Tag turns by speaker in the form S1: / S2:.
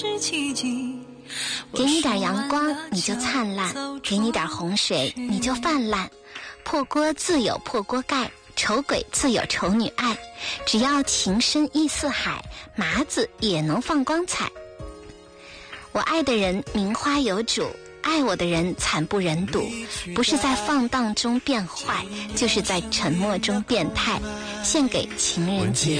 S1: 给你点阳光你就灿烂，给你点洪水你就泛滥。破锅自有破锅盖，丑鬼自有丑女爱。只要情深意似海，麻子也能放光彩。我爱的人名花有主，爱我的人惨不忍睹。不是在放荡中变坏，就是在沉默中变态。献给情人节。